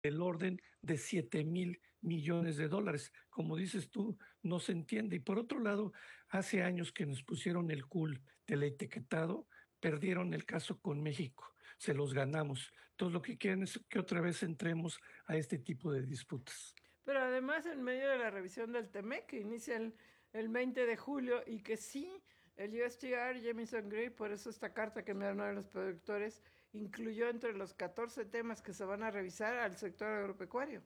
del orden de 7,000 millones de dólares. Como dices tú, no se entiende. Y por otro lado, hace años que nos pusieron el cool del etiquetado, perdieron el caso con México, se los ganamos. Entonces lo que quieren es que otra vez entremos a este tipo de disputas. Pero además, en medio de la revisión del TEMEC, que inicia el 20 de julio, y que sí, el USTR, Jamieson Gray, por eso esta carta que me dan hoy los productores, incluyó entre los 14 temas que se van a revisar al sector agropecuario.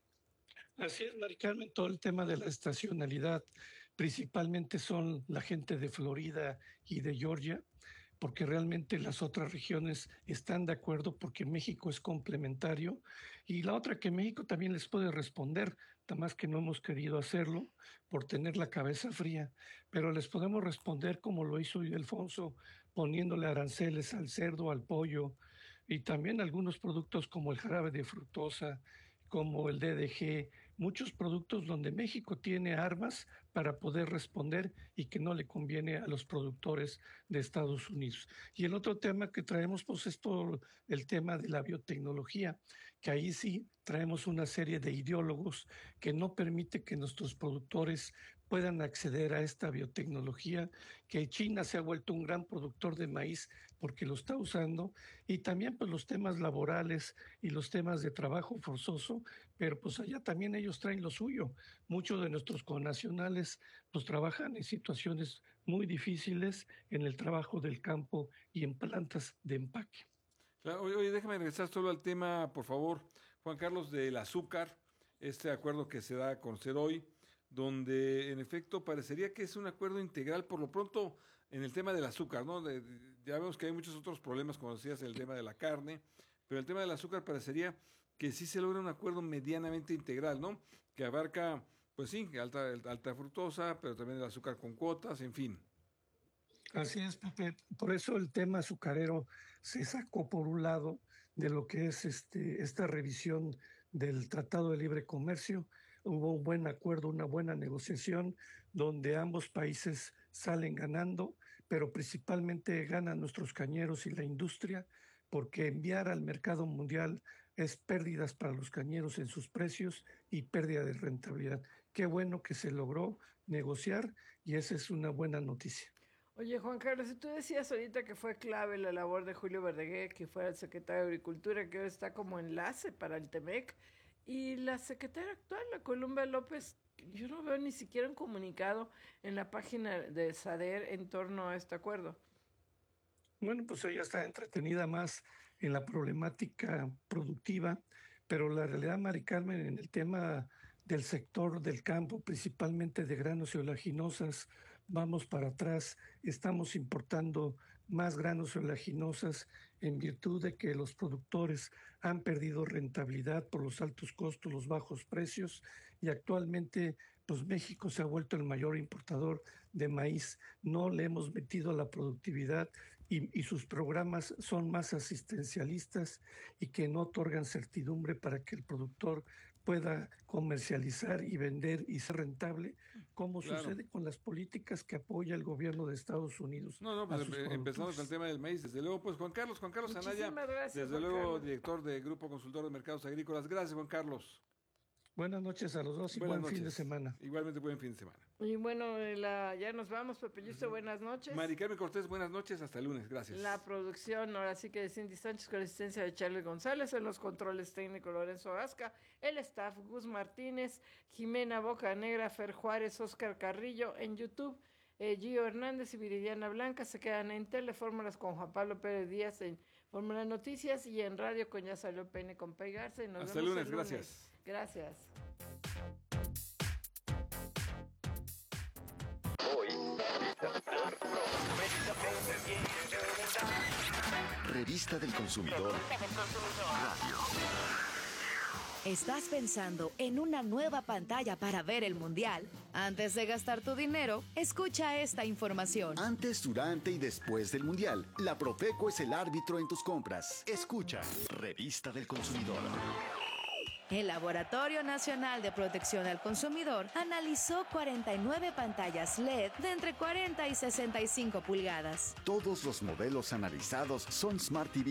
Así es, Mari Carmen, todo el tema de la estacionalidad, principalmente son la gente de Florida y de Georgia, porque realmente las otras regiones están de acuerdo porque México es complementario y la otra que México también les puede responder, nada más que no hemos querido hacerlo por tener la cabeza fría, pero les podemos responder como lo hizo Ildefonso, poniéndole aranceles al cerdo, al pollo y también algunos productos como el jarabe de fructosa, como el DDG, muchos productos donde México tiene armas para poder responder y que no le conviene a los productores de Estados Unidos. Y el otro tema que traemos, pues es todo el tema de la biotecnología, que ahí sí traemos una serie de ideólogos que no permite que nuestros productores puedan acceder a esta biotecnología, que China se ha vuelto un gran productor de maíz porque lo está usando, y también pues los temas laborales y los temas de trabajo forzoso, pero pues allá también ellos traen lo suyo. Muchos de nuestros connacionales pues trabajan en situaciones muy difíciles en el trabajo del campo y en plantas de empaque. Claro, oye, déjame regresar solo al tema, por favor, Juan Carlos, del azúcar, este acuerdo que se da a conocer hoy, donde en efecto parecería que es un acuerdo integral, por lo pronto, en el tema del azúcar, ¿no? Ya vemos que hay muchos otros problemas, como decías, el tema de la carne, pero el tema del azúcar parecería que sí se logra un acuerdo medianamente integral, ¿no? Que abarca, pues sí, alta fructosa, pero también el azúcar con cuotas, en fin. Así es, Pepe. Por eso el tema azucarero se sacó por un lado de lo que es esta revisión del Tratado de Libre Comercio. Hubo un buen acuerdo, una buena negociación, donde ambos países salen ganando, pero principalmente ganan nuestros cañeros y la industria, porque enviar al mercado mundial es pérdidas para los cañeros en sus precios y pérdida de rentabilidad. Qué bueno que se logró negociar y esa es una buena noticia. Oye, Juan Carlos, y tú decías ahorita que fue clave la labor de Julio Verdeguer, que fue el secretario de Agricultura, que ahora está como enlace para el TEMEC, y la secretaria actual, la Columba López, yo no veo ni siquiera un comunicado en la página de SADER en torno a este acuerdo. Bueno, pues ella está entretenida más en la problemática productiva, pero la realidad, Mari Carmen, en el tema del sector del campo, principalmente de granos y oleaginosas, vamos para atrás. Estamos importando más granos y oleaginosas en virtud de que los productores han perdido rentabilidad por los altos costos, los bajos precios, y actualmente pues México se ha vuelto el mayor importador de maíz. No le hemos metido a la productividad y sus programas son más asistencialistas y que no otorgan certidumbre para que el productor pueda comercializar y vender y ser rentable, como Claro. sucede con las políticas que apoya el gobierno de Estados Unidos No, no, a pues sus empezando con el productores. tema del maíz, desde luego, pues Juan Carlos Anaya, Muchísimas gracias, desde Juan luego Carlos. director de Grupo Consultor de Mercados Agrícolas. Gracias, Juan Carlos. Buenas noches a los dos y Buenas buen fin de noches. semana. Igualmente buen fin de semana. Y bueno, ya nos vamos, Pepe Yusto, buenas noches. Mari Carmen Cortés, buenas noches, hasta el lunes, gracias. La producción, ahora sí que de Cindy Sánchez, con la asistencia de Charles González, en los controles técnicos Lorenzo Gasca, el staff Gus Martínez, Jimena Bocanegra, Fer Juárez, Oscar Carrillo, en YouTube, Gio Hernández y Viridiana Blanca se quedan en Telefórmulas con Juan Pablo Pérez Díaz en Fórmula Noticias y en Radio con Ya Salió Pene con Pei Garza. Y nos Hasta el vemos lunes, gracias. Gracias. Revista del Consumidor Radio. ¿Estás pensando en una nueva pantalla para ver el Mundial? Antes de gastar tu dinero, escucha esta información. Antes, durante y después del Mundial, la Profeco es el árbitro en tus compras. Escucha Revista del Consumidor. El Laboratorio Nacional de Protección al Consumidor analizó 49 pantallas LED de entre 40 y 65 pulgadas. Todos los modelos analizados son Smart TV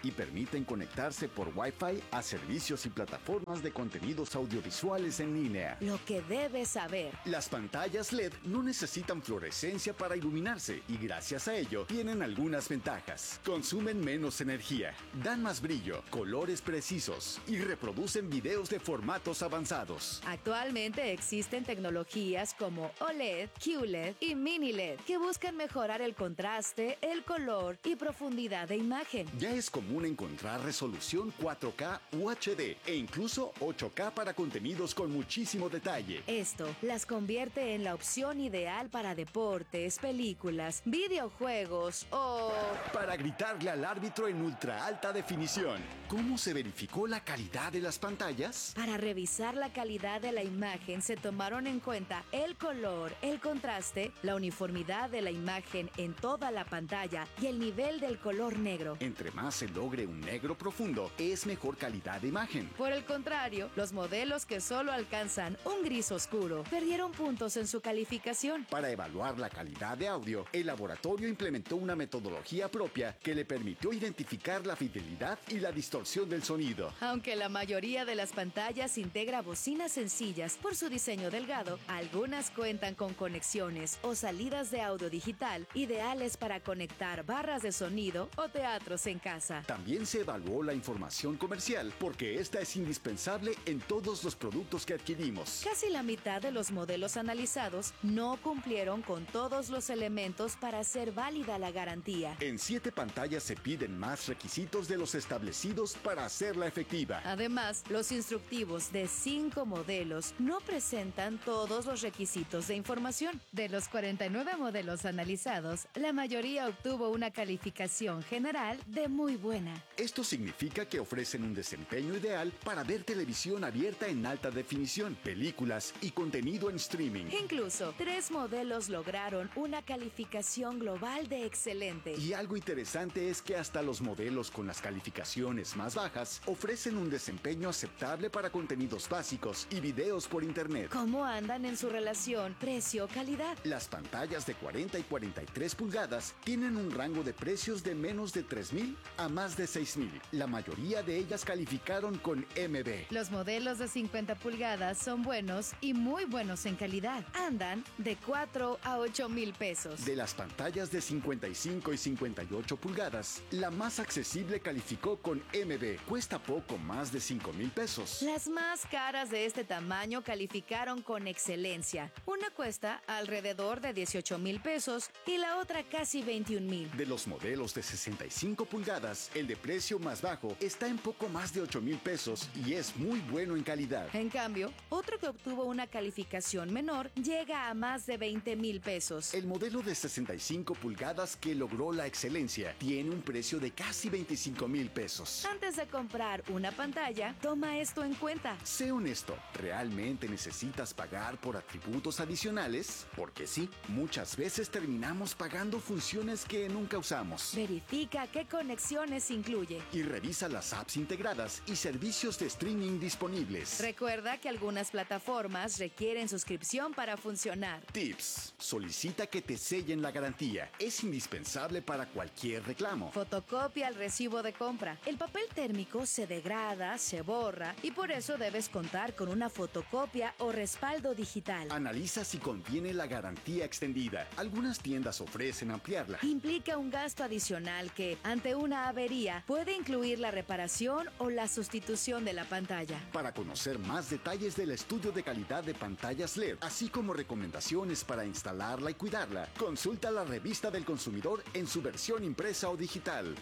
y permiten conectarse por Wi-Fi a servicios y plataformas de contenidos audiovisuales en línea. Lo que debes saber. Las pantallas LED no necesitan fluorescencia para iluminarse y gracias a ello tienen algunas ventajas. Consumen menos energía, dan más brillo, colores precisos y reproducen videos de formatos avanzados. Actualmente existen tecnologías como OLED, QLED y Mini LED que buscan mejorar el contraste, el color y profundidad de imagen. Ya es común encontrar resolución 4K UHD e incluso 8K para contenidos con muchísimo detalle. Esto las convierte en la opción ideal para deportes, películas, videojuegos o... para gritarle al árbitro en ultra alta definición. ¿Cómo se verificó la calidad de las pantallas? Para revisar la calidad de la imagen se tomaron en cuenta el color, el contraste, la uniformidad de la imagen en toda la pantalla y el nivel del color negro. Entre más se logre un negro profundo, es mejor calidad de imagen. Por el contrario, los modelos que solo alcanzan un gris oscuro perdieron puntos en su calificación. Para evaluar la calidad de audio, el laboratorio implementó una metodología propia que le permitió identificar la fidelidad y la distorsión del sonido. Aunque la mayoría de las pantallas integra bocinas sencillas por su diseño delgado, algunas cuentan con conexiones o salidas de audio digital ideales para conectar barras de sonido o teatros en casa. También se evaluó la información comercial porque esta es indispensable en todos los productos que adquirimos. Casi la mitad de los modelos analizados no cumplieron con todos los elementos para hacer válida la garantía. En 7 pantallas se piden más requisitos de los establecidos para hacerla efectiva. Además, los instructivos de 5 modelos no presentan todos los requisitos de información. De los 49 modelos analizados, la mayoría obtuvo una calificación general de muy buena. Esto significa que ofrecen un desempeño ideal para ver televisión abierta en alta definición, películas y contenido en streaming. Incluso, 3 modelos lograron una calificación global de excelente. Y algo interesante es que hasta los modelos con las calificaciones más bajas ofrecen un desempeño aceptable para contenidos básicos y videos por internet. ¿Cómo andan en su relación precio-calidad? Las pantallas de 40 y 43 pulgadas tienen un rango de precios de menos de 3,000 a más de 6,000. La mayoría de ellas calificaron con MB. Los modelos de 50 pulgadas son buenos y muy buenos en calidad. Andan de 4 a 8 mil pesos. De las pantallas de 55 y 58 pulgadas, la más accesible calificó con MB. Cuesta poco más de 5,000 pesos. Las más caras de este tamaño calificaron con excelencia. Una cuesta alrededor de 18 mil pesos y la otra casi 21 mil. De los modelos de 65 pulgadas, el de precio más bajo está en poco más de 8,000 pesos y es muy bueno en calidad. En cambio, otro que obtuvo una calificación menor llega a más de 20 mil pesos. El modelo de 65 pulgadas que logró la excelencia tiene un precio de casi 25,000 pesos. Antes de comprar una pantalla, toma esto en cuenta. Sé honesto, ¿realmente necesitas pagar por atributos adicionales? Porque sí, muchas veces terminamos pagando funciones que nunca usamos. Verifica qué conexiones incluye. Y revisa las apps integradas y servicios de streaming disponibles. Recuerda que algunas plataformas requieren suscripción para funcionar. Tips. Solicita que te sellen la garantía. Es indispensable para cualquier reclamo. Fotocopia el recibo de compra. El papel térmico se degrada, se borra y por eso debes contar con una fotocopia o respaldo digital. Analiza si contiene la garantía extendida. Algunas tiendas ofrecen ampliarla. Implica un gasto adicional que, ante una avería, puede incluir la reparación o la sustitución de la pantalla. Para conocer más detalles del estudio de calidad de pantallas LED, así como recomendaciones para instalarla y cuidarla, consulta la Revista del Consumidor en su versión impresa o digital.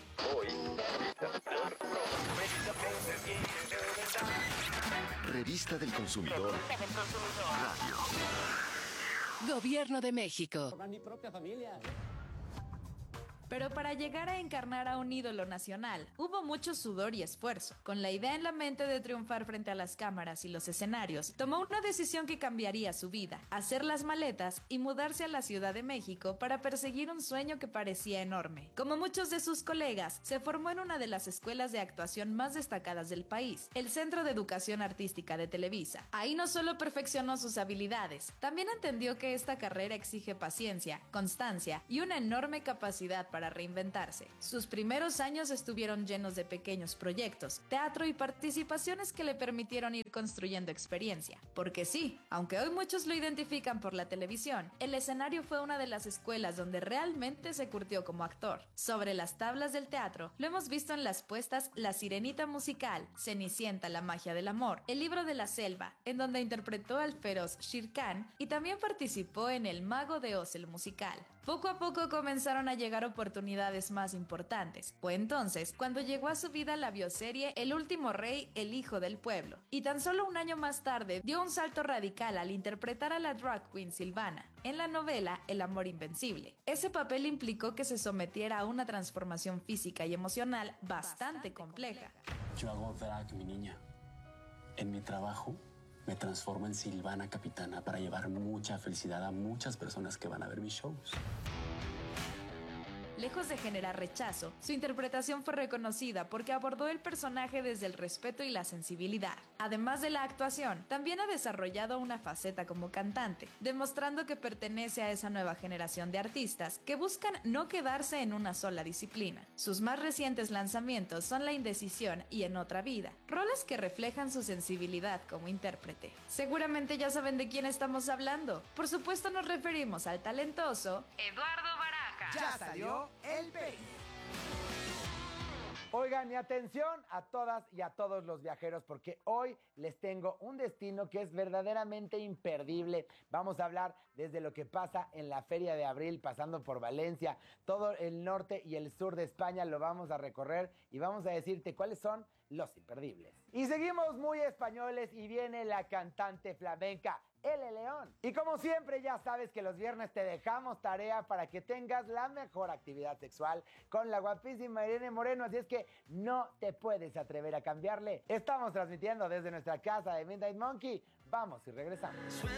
Revista del Consumidor Radio. Gobierno de México. Mi propia familia. Pero para llegar a encarnar a un ídolo nacional, hubo mucho sudor y esfuerzo. Con la idea en la mente de triunfar frente a las cámaras y los escenarios, tomó una decisión que cambiaría su vida: hacer las maletas y mudarse a la Ciudad de México para perseguir un sueño que parecía enorme. Como muchos de sus colegas, se formó en una de las escuelas de actuación más destacadas del país, el Centro de Educación Artística de Televisa. Ahí no solo perfeccionó sus habilidades, también entendió que esta carrera exige paciencia, constancia y una enorme capacidad para para reinventarse. Sus primeros años estuvieron llenos de pequeños proyectos, teatro y participaciones que le permitieron ir construyendo experiencia. Porque sí, aunque hoy muchos lo identifican por la televisión, el escenario fue una de las escuelas donde realmente se curtió como actor. Sobre las tablas del teatro, lo hemos visto en las puestas La Sirenita musical, Cenicienta, la magia del amor, El libro de la selva, en donde interpretó al feroz Shere Khan, y también participó en El mago de Oz, el musical. Poco a poco comenzaron a llegar oportunidades más importantes. Fue entonces cuando llegó a su vida la bioserie El último rey, el hijo del pueblo. Y tan solo un año más tarde dio un salto radical al interpretar a la drag queen Silvana en la novela El amor invencible. Ese papel implicó que se sometiera a una transformación física y emocional bastante compleja. Yo hago drag, mi niña. En mi trabajo me transformo en Silvana Capitana para llevar mucha felicidad a muchas personas que van a ver mis shows. Lejos de generar rechazo, su interpretación fue reconocida porque abordó el personaje desde el respeto y la sensibilidad. Además de la actuación, también ha desarrollado una faceta como cantante, demostrando que pertenece a esa nueva generación de artistas que buscan no quedarse en una sola disciplina. Sus más recientes lanzamientos son La indecisión y En otra vida, roles que reflejan su sensibilidad como intérprete. Seguramente ya saben de quién estamos hablando. Por supuesto nos referimos al talentoso Eduardo Baraja. Ya salió el peine. Oigan, y atención a todas y a todos los viajeros, porque hoy les tengo un destino que es verdaderamente imperdible. Vamos a hablar desde lo que pasa en la Feria de Abril, pasando por Valencia, todo el norte y el sur de España lo vamos a recorrer y vamos a decirte cuáles son los imperdibles. Y seguimos muy españoles y viene la cantante flamenca L. León. Y como siempre ya sabes que los viernes te dejamos tarea para que tengas la mejor actividad sexual con la guapísima Irene Moreno, así es que no te puedes atrever a cambiarle. Estamos transmitiendo desde nuestra casa de Midnight Monkey. Vamos y regresamos.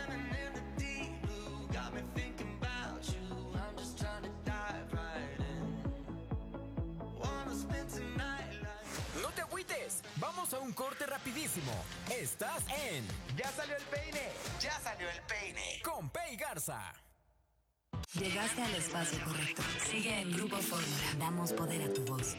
No te agüites, vamos a un corte rapidísimo. Estás en ¡Ya salió el peine! ¡Ya salió el peine! Con Pei Garza. Llegaste al espacio correcto. Sigue en Grupo Fórmula. Damos poder a tu voz.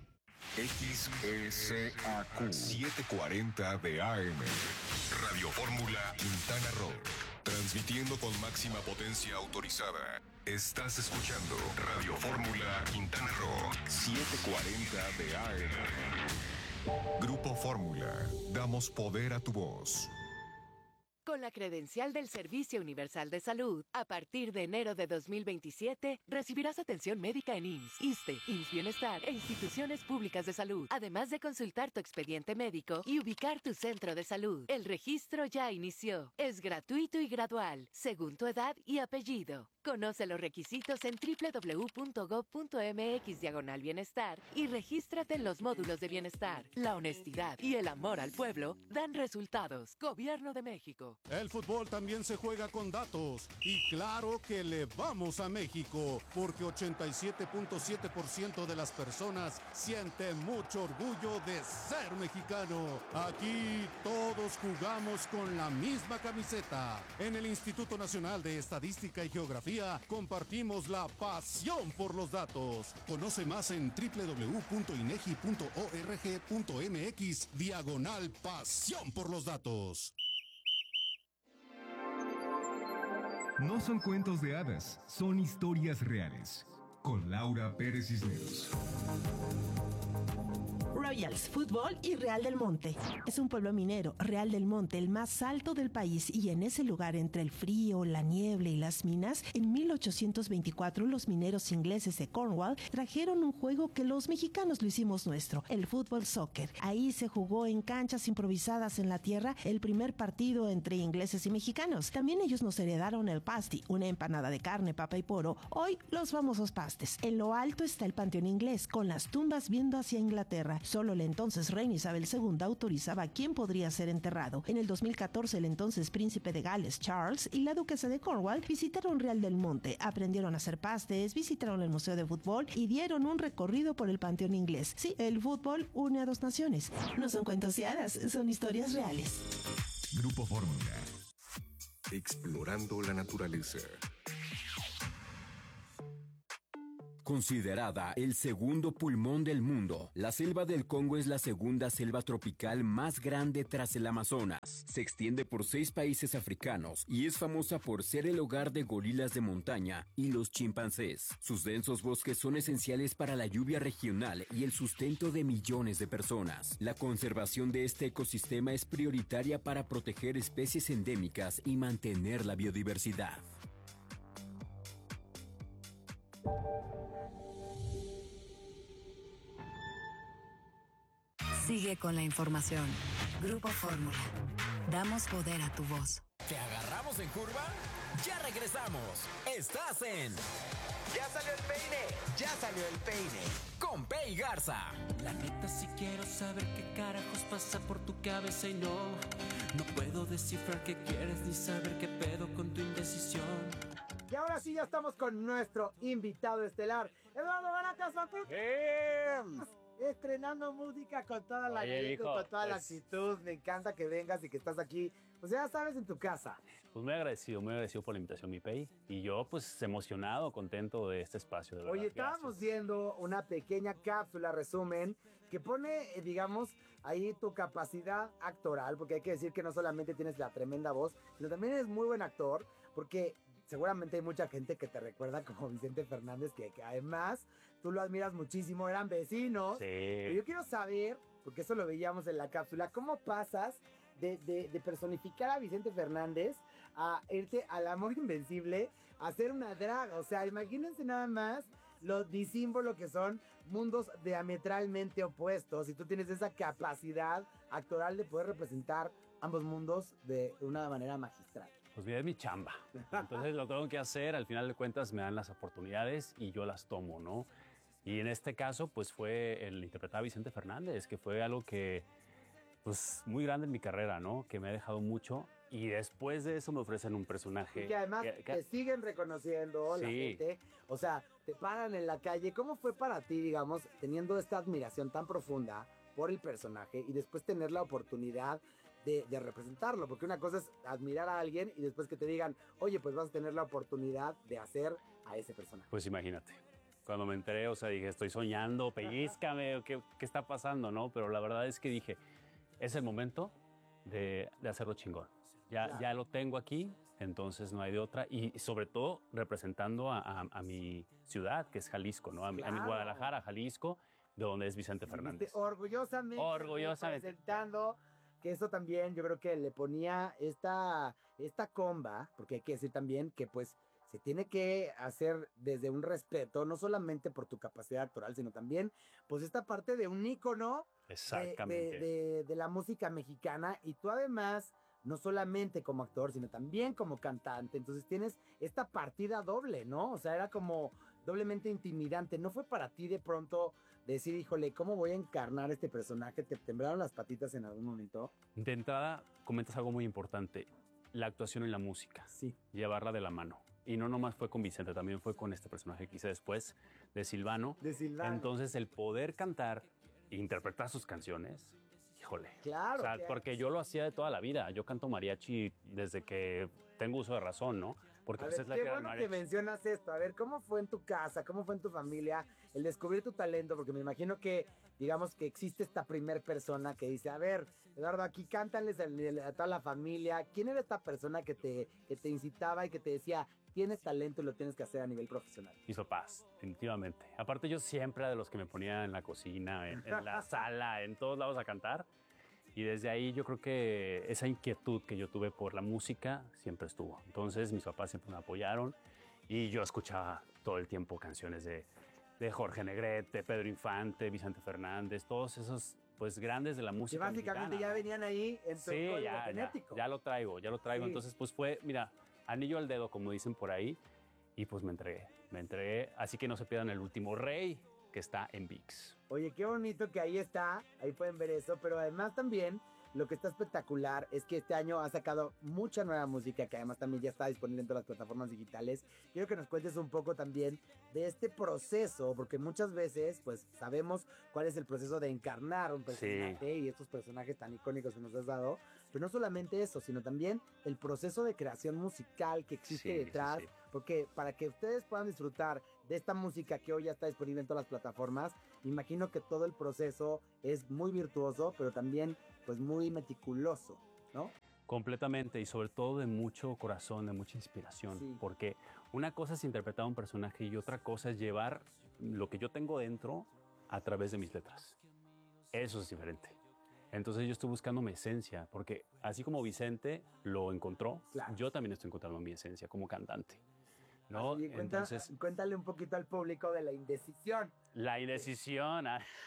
XESAQ 740 de AM. Radio Fórmula Quintana Roo. Transmitiendo con máxima potencia autorizada. Estás escuchando Radio Fórmula Quintana Roo 740 de AM. Grupo Fórmula. Damos poder a tu voz. Con la credencial del Servicio Universal de Salud, a partir de enero de 2027, recibirás atención médica en IMSS, ISSSTE, IMSS Bienestar e instituciones públicas de salud, además de consultar tu expediente médico y ubicar tu centro de salud. El registro ya inició. Es gratuito y gradual, según tu edad y apellido. Conoce los requisitos en www.gov.mx/bienestar y regístrate en los módulos de bienestar. La honestidad y el amor al pueblo dan resultados. Gobierno de México. El fútbol también se juega con datos. Y claro que le vamos a México, porque 87.7% de las personas sienten mucho orgullo de ser mexicano. Aquí todos jugamos con la misma camiseta. En el Instituto Nacional de Estadística y Geografía compartimos la pasión por los datos. Conoce más en www.inegi.org.mx/pasión por los datos. No son cuentos de hadas, son historias reales. Con Laura Pérez Cisneros. Royals, Fútbol y Real del Monte. Es un pueblo minero, Real del Monte, el más alto del país, y en ese lugar, entre el frío, la niebla y las minas, en 1824 los mineros ingleses de Cornwall trajeron un juego que los mexicanos lo hicimos nuestro, el fútbol soccer. Ahí se jugó en canchas improvisadas en la tierra el primer partido entre ingleses y mexicanos. También ellos nos heredaron el pasty, una empanada de carne, papa y poro, hoy los famosos pastes. En lo alto está el Panteón Inglés, con las tumbas viendo hacia Inglaterra. Solo la entonces reina Isabel II autorizaba a quién podría ser enterrado. En el 2014, el entonces príncipe de Gales, Charles, y la duquesa de Cornwall visitaron Real del Monte, aprendieron a hacer pastes, visitaron el Museo de Fútbol y dieron un recorrido por el Panteón Inglés. Sí, el fútbol une a dos naciones. No son cuentos de hadas, son historias reales. Grupo Fórmula. Explorando la naturaleza. Considerada el segundo pulmón del mundo, la selva del Congo es la segunda selva tropical más grande tras el Amazonas. Se extiende por 6 países africanos y es famosa por ser el hogar de gorilas de montaña y los chimpancés. Sus densos bosques son esenciales para la lluvia regional y el sustento de millones de personas. La conservación de este ecosistema es prioritaria para proteger especies endémicas y mantener la biodiversidad. Sigue con la información. Grupo Fórmula. Damos poder a tu voz. ¿Te agarramos en curva? ¡Ya regresamos! ¡Estás en... ¡Ya salió el peine! ¡Ya salió el peine! Con Pei Garza. La neta sí quiero saber qué carajos pasa por tu cabeza y no puedo descifrar qué quieres ni saber qué pedo con tu indecisión. Y ahora sí ya estamos con nuestro invitado estelar, Eduardo Baracas. Estrenando música con toda la actitud, con toda la actitud. Me encanta que vengas y que estás aquí. Pues ya sabes, en tu casa. Pues muy agradecido por la invitación, mi Pei. Y yo, pues, emocionado, contento de este espacio, de verdad. Oye, estábamos viendo una pequeña cápsula, resumen, que pone, digamos, ahí tu capacidad actoral, porque hay que decir que no solamente tienes la tremenda voz, sino también eres muy buen actor, porque seguramente hay mucha gente que te recuerda como Vicente Fernández, que además tú lo admiras muchísimo, eran vecinos. Sí. Pero yo quiero saber, porque eso lo veíamos en la cápsula, ¿cómo pasas de personificar a Vicente Fernández a irte al Amor Invencible, a hacer una drag? O sea, imagínense nada más lo disímbolo que son mundos diametralmente opuestos, y tú tienes esa capacidad actoral de poder representar ambos mundos de una manera magistral. Pues mira, es mi chamba. Entonces lo tengo que hacer. Al final de cuentas me dan las oportunidades y yo las tomo, ¿no? Y en este caso, pues fue el interpretar a Vicente Fernández, que fue algo que, pues, muy grande en mi carrera, ¿no? Que me ha dejado mucho. Y después de eso me ofrecen un personaje. Y que además te siguen reconociendo la gente. O sea, te paran en la calle. ¿Cómo fue para ti, digamos, teniendo esta admiración tan profunda por el personaje y después tener la oportunidad de representarlo? Porque una cosa es admirar a alguien y después que te digan, oye, pues vas a tener la oportunidad de hacer a ese personaje. Pues imagínate. Cuando me enteré, o sea, dije, estoy soñando, pellízcame, ¿qué está pasando, no? Pero la verdad es que dije, es el momento de hacerlo chingón. Ya lo tengo aquí, entonces no hay de otra. Y sobre todo representando a mi ciudad, que es Jalisco, ¿no? A mi Guadalajara, Jalisco, de donde es Vicente Fernández. Orgullosamente. Presentando, que eso también yo creo que le ponía esta comba, porque hay que decir también que pues se tiene que hacer desde un respeto, no solamente por tu capacidad actoral, sino también pues esta parte de un ícono de la música mexicana, y tú además no solamente como actor, sino también como cantante. Entonces tienes esta partida doble, ¿no? O sea, era como doblemente intimidante. ¿No fue para ti de pronto decir, híjole, ¿cómo voy a encarnar este personaje? ¿Te temblaron las patitas en algún momento? De entrada, comentas algo muy importante, la actuación y la música. Sí. Llevarla de la mano. Y no nomás fue con Vicente, también fue con este personaje que hice después, de Silvano. Entonces, el poder cantar e interpretar sus canciones, híjole. Claro. O sea, porque yo lo hacía de toda la vida. Yo canto mariachi desde que tengo uso de razón, ¿no? Porque a ver, qué bueno que mencionas esto. A ver, ¿cómo fue en tu casa? ¿Cómo fue en tu familia el descubrir tu talento? Porque me imagino que, digamos, que existe esta primer persona que dice, a ver, Eduardo, aquí cántales a toda la familia. ¿Quién era esta persona que te incitaba y que te decía, tienes talento y lo tienes que hacer a nivel profesional? Mis papás, definitivamente. Aparte, yo siempre era de los que me ponía en la cocina, en la sala, en todos lados a cantar. Y desde ahí yo creo que esa inquietud que yo tuve por la música siempre estuvo. Entonces mis papás siempre me apoyaron y yo escuchaba todo el tiempo canciones de Jorge Negrete, Pedro Infante, Vicente Fernández, todos esos pues grandes de la música básicamente mexicana, ya venían ahí en tu código genético. Ya lo traigo. Sí. Entonces pues fue, mira, anillo al dedo, como dicen por ahí, y pues me entregué. Así que no se pierdan El Último Rey, que está en ViX. Oye, qué bonito que ahí está, ahí pueden ver eso, pero además también lo que está espectacular es que este año ha sacado mucha nueva música, que además también ya está disponible en todas las plataformas digitales. Quiero que nos cuentes un poco también de este proceso, porque muchas veces pues sabemos cuál es el proceso de encarnar un personaje y estos personajes tan icónicos que nos has dado, pero no solamente eso, sino también el proceso de creación musical que existe detrás, porque para que ustedes puedan disfrutar de esta música que hoy ya está disponible en todas las plataformas, me imagino que todo el proceso es muy virtuoso, pero también pues muy meticuloso, ¿no? Completamente, y sobre todo de mucho corazón, de mucha inspiración, Sí. porque una cosa es interpretar a un personaje y otra cosa es llevar lo que yo tengo dentro a través de mis letras. Eso es diferente. Entonces yo estoy buscando mi esencia, porque así como Vicente lo encontró, yo también estoy encontrando mi esencia como cantante, ¿no? Así, Entonces, cuéntale un poquito al público de la indecisión. la indecisión.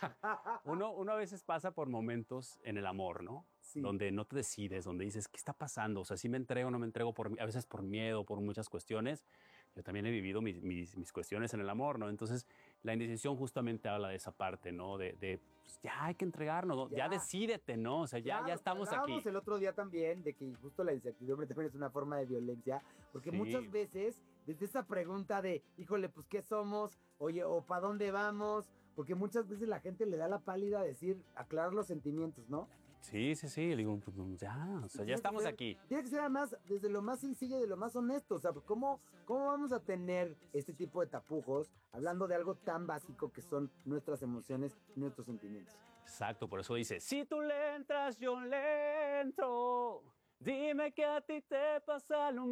Uno a veces pasa por momentos en el amor, ¿no? Sí. Donde no te decides, donde dices, ¿qué está pasando? O sea, si me entrego o no me entrego, a veces por miedo, por muchas cuestiones. Yo también he vivido mis cuestiones en el amor, ¿no? Entonces, la indecisión justamente habla de esa parte, ¿no? Pues, ya hay que entregarnos, ¿no? Ya decídete, ¿no? O sea, ya estamos aquí. Hablábamos el otro día también de que justo la incertidumbre también es una forma de violencia, porque Sí. muchas veces, desde esa pregunta de, híjole, pues, ¿qué somos? Oye, ¿o para dónde vamos? Porque muchas veces la gente le da la pálida a decir, aclarar los sentimientos, ¿no? Sí. Le digo, pues, ya, o sea, ya estamos aquí. Tiene que ser además desde lo más sencillo y de lo más honesto. O sea, ¿cómo vamos a tener este tipo de tapujos hablando de algo tan básico que son nuestras emociones y nuestros sentimientos? Exacto, por eso dice, si tú le entras, yo le entro. Dime que a ti te pasa lo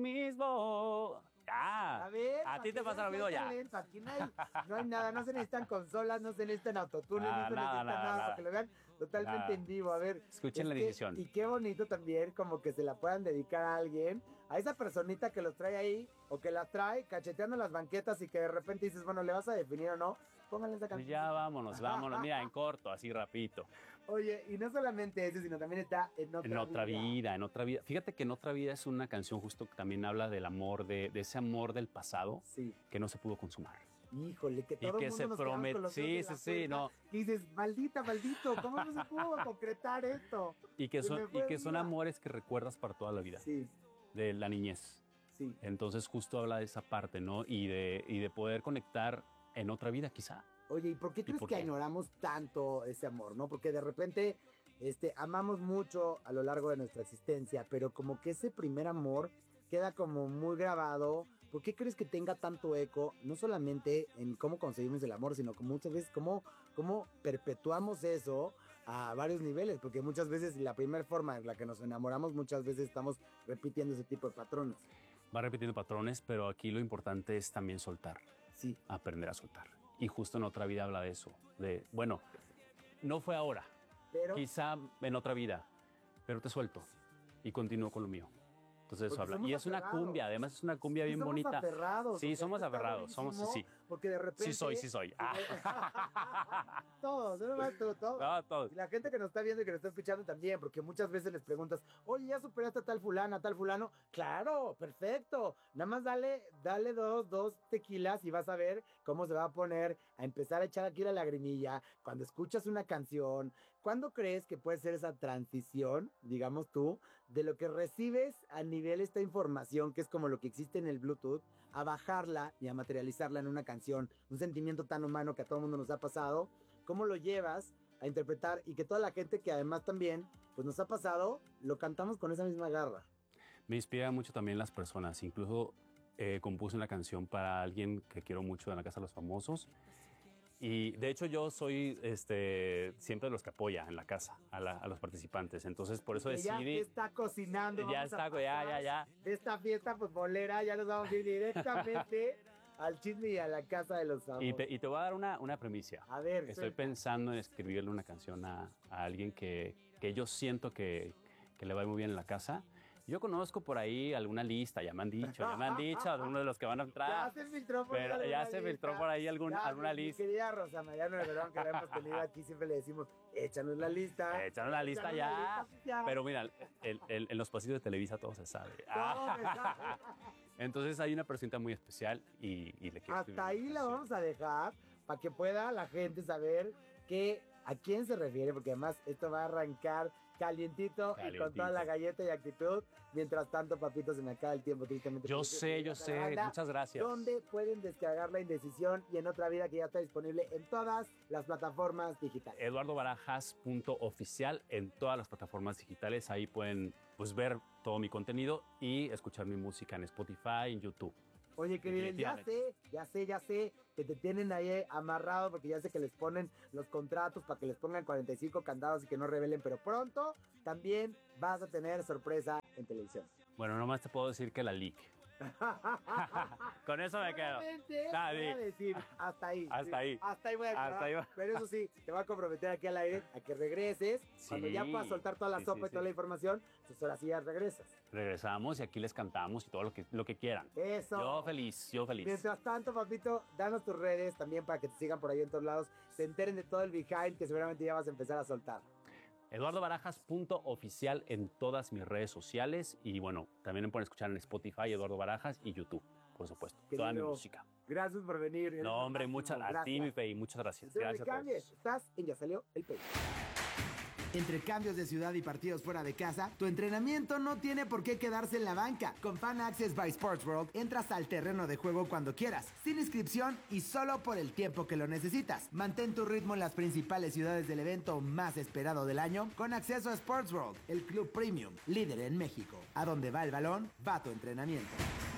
mismo. Ya. A ti te pasa lo mismo ya. Talento. Aquí no hay nada, no se necesitan consolas, no se necesitan autotunes, no se necesita nada, para que lo vean totalmente en vivo. A ver. Escuchen la decisión. Y qué bonito también como que se la puedan dedicar a alguien, a esa personita que los trae ahí, o que las trae cacheteando las banquetas y que de repente dices, bueno, ¿le vas a definir o no? Pónganle esa canción. Ya vámonos, mira, en corto, así rapidito. Oye, y no solamente eso, sino también está en otra vida. En otra vida. Fíjate que En otra vida es una canción justo que también habla del amor, de ese amor del pasado que no se pudo consumar. Híjole, que todo y que el mundo se nos quedamos con los dedos en la puerta, no. Y dices, maldito, ¿cómo no se pudo concretar esto? Y que Se me fue son vida. amores que recuerdas para toda la vida. Sí. De la niñez. Sí. Entonces justo habla de esa parte, ¿no? Y de poder conectar en otra vida, quizá. Oye, ¿y por qué crees que añoramos tanto ese amor, no? Porque de repente amamos mucho a lo largo de nuestra existencia, pero como que ese primer amor queda como muy grabado. ¿Por qué crees que tenga tanto eco? No solamente en cómo conseguimos el amor, sino como muchas veces cómo perpetuamos eso a varios niveles, porque muchas veces la primera forma en la que nos enamoramos, muchas veces estamos repitiendo ese tipo de patrones. Va repitiendo patrones, pero aquí lo importante es también soltar. Sí. Aprender a soltar. Y justo En otra vida habla de eso. Bueno, no fue ahora. Pero quizá en otra vida, pero te suelto y continúo con lo mío. Entonces eso habla. Y es una cumbia, además es una cumbia bien bonita. Aferrados, sí, somos aferrados. Sí. Porque de repente. Sí soy. Todos, todos. Todos. Y la gente que nos está viendo y que nos está escuchando también, porque muchas veces les preguntas, oye, ¿ya superaste a tal fulana, tal fulano? Claro, perfecto. Nada más dale dos tequilas y vas a ver cómo se va a poner a empezar a echar aquí la lagrimilla cuando escuchas una canción. ¿Cuándo crees que puede ser esa transición, digamos tú, de lo que recibes a nivel esta información, que es como lo que existe en el Bluetooth, a bajarla y a materializarla en una canción, un sentimiento tan humano que a todo el mundo nos ha pasado? ¿Cómo lo llevas a interpretar y que toda la gente que además también pues nos ha pasado, lo cantamos con esa misma garra? Me inspira mucho también las personas. Incluso compuse una canción para alguien que quiero mucho de La Casa de los Famosos. Y de hecho yo soy siempre de los que apoya en la casa a los participantes. Entonces por eso decidí. Ya está cocinando. Ya está, ya. De esta fiesta futbolera ya nos vamos a ir directamente al chisme y a la casa de los famosos. Y te voy a dar una primicia. A ver. Estoy pensando en escribirle una canción a alguien que yo siento que le va muy bien en la casa. Yo conozco por ahí alguna lista, ya me han dicho, algunos de los que van a entrar. Ya se filtró por pero ahí. Ya se filtró por ahí alguna lista. Mi querida Rosa María Verón, que la hemos tenido aquí, siempre le decimos, échanos la lista. Échanos la lista ya. Pero mira, en los pasillos de Televisa todo se sabe. Entonces hay una personita muy especial y le quiero hasta ahí la vamos a dejar para que pueda la gente saber a quién se refiere, porque además esto va a arrancar calientito y con toda la galleta y actitud. Mientras tanto, papito, se me acaba el tiempo tristemente. Yo sé. Muchas gracias. ¿Dónde pueden descargar La Indecisión y En Otra Vida, que ya está disponible en todas las plataformas digitales? EduardoBarajas.oficial en todas las plataformas digitales. Ahí pueden ver todo mi contenido y escuchar mi música en Spotify, en YouTube. Oye, querido, ya sé que te tienen ahí amarrado porque ya sé que les ponen los contratos para que les pongan 45 candados y que no revelen, pero pronto también vas a tener sorpresa en televisión. Bueno, nomás te puedo decir que la leak. Con eso me quedo. Voy a decir, hasta ahí. Hasta ahí. Hasta ahí voy a quedar. Pero eso sí, te voy a comprometer aquí al aire a que regreses. Cuando ya puedas soltar toda la sopa y toda la información, pues ahora sí ya regresas. Regresamos y aquí les cantamos y todo lo que quieran. Eso. Yo feliz. Mientras tanto, papito, danos tus redes también para que te sigan por ahí en todos lados, se enteren de todo el behind que seguramente ya vas a empezar a soltar. EduardoBarajas.oficial en todas mis redes sociales y bueno, también me pueden escuchar en Spotify, Eduardo Barajas y YouTube, por supuesto, toda mi música. Gracias por venir. No, hombre, a ti, mi Fey, muchas gracias. Gracias a todos. Estás en Ya Salió el Pay. Entre cambios de ciudad y partidos fuera de casa, tu entrenamiento no tiene por qué quedarse en la banca. Con Fan Access by Sports World, entras al terreno de juego cuando quieras, sin inscripción y solo por el tiempo que lo necesitas. Mantén tu ritmo en las principales ciudades del evento más esperado del año, con acceso a Sports World, el club premium, líder en México. A donde va el balón, va tu entrenamiento.